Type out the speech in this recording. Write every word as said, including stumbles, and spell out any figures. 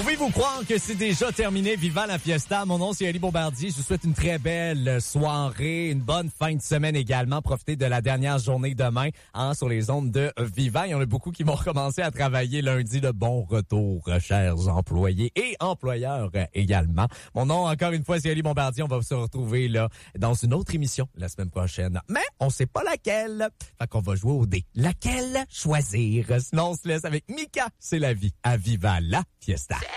Pouvez-vous croire que c'est déjà terminé? Viva la fiesta! Mon nom, c'est Ali Bombardier. Je vous souhaite une très belle soirée, une bonne fin de semaine également. Profitez de la dernière journée demain hein, sur les ondes de Viva. Il y en a beaucoup qui vont recommencer à travailler lundi. De bon retour, chers employés et employeurs également. Mon nom, encore une fois, c'est Ali Bombardier. On va se retrouver là dans une autre émission la semaine prochaine. Mais on sait pas laquelle. Fait qu'on va jouer au dé. Laquelle choisir? Sinon, on se laisse avec Mika. C'est la vie. À Viva la fiesta.